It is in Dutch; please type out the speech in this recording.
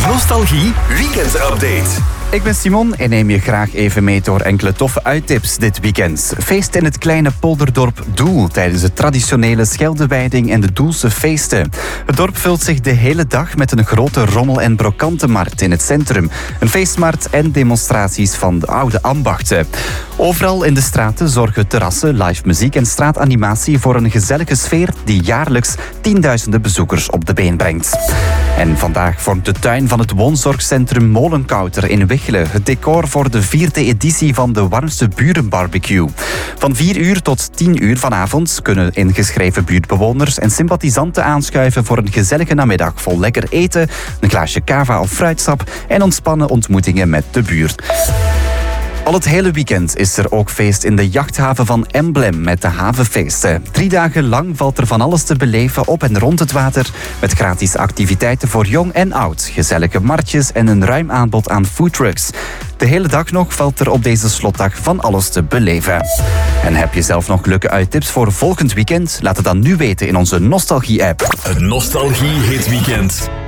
Nostalgie Weekend Update. Ik ben Simon en neem je graag even mee door enkele toffe uittips dit weekend. Feest in het kleine polderdorp Doel tijdens de traditionele Scheldewijding en de Doelse feesten. Het dorp vult zich de hele dag met een grote rommel- en brokantenmarkt in het centrum. Een feestmarkt en demonstraties van de oude ambachten. Overal in de straten zorgen terrassen, live muziek en straatanimatie voor een gezellige sfeer die jaarlijks tienduizenden bezoekers op de been brengt. En vandaag vormt de tuin van het woonzorgcentrum Molenkouter in Wichelen het decor voor de 4e editie van de Warmste Burenbarbecue. Van 4 uur tot 10 uur vanavond kunnen ingeschreven buurtbewoners en sympathisanten aanschuiven voor een gezellige namiddag vol lekker eten, een glaasje cava of fruitsap en ontspannen ontmoetingen met de buurt. Al het hele weekend is er ook feest in de jachthaven van Emblem met de havenfeesten. 3 dagen lang valt er van alles te beleven op en rond het water, met gratis activiteiten voor jong en oud, gezellige marktjes en een ruim aanbod aan foodtrucks. De hele dag nog valt er op deze slotdag van alles te beleven. En heb je zelf nog leuke uittips voor volgend weekend? Laat het dan nu weten in onze Nostalgie-app. Het Nostalgie Hit Weekend.